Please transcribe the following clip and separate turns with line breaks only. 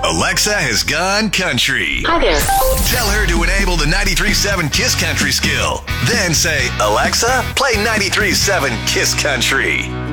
Alexa has gone country.
Hi there.
Tell her to enable the 93.7 Kiss Country skill. Then say, Alexa, play 93.7 Kiss Country.